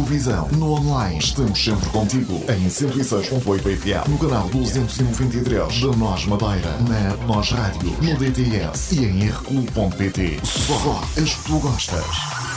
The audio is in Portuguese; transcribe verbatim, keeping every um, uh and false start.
televisão, no online. Estamos sempre contigo em cento e seis ponto oito F M, no canal duzentos e noventa e três da Nós Madeira, na Nós Rádio, no D T S e em r clube ponto pt. Só as que tu gostas.